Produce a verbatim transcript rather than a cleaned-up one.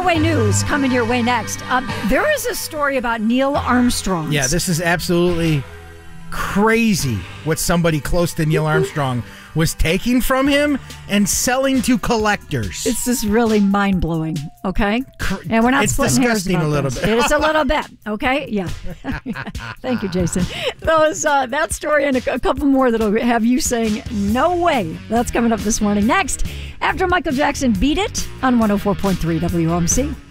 Runaway news coming your way next. Um, there is a story about Neil Armstrong. Yeah, this is absolutely crazy what somebody close to Neil Armstrong was taking from him and selling to collectors. It's just really mind-blowing, okay? And we're not it's splitting hairs disgusting about a little this. bit. It's a little bit, okay? Yeah. Thank you, Jason. Those uh, That story and a, a couple more that'll have you saying, no way. That's coming up this morning. Next, after Michael Jackson Beat It on one oh four point three W O M C.